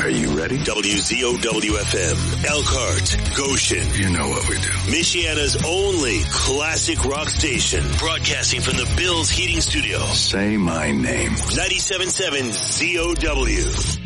Are you ready? WZOW-FM, Elkhart, Goshen. You know what we do. Michiana's only classic rock station, broadcasting from the Bills Heating Studio. Say my name. 97.7 ZOW.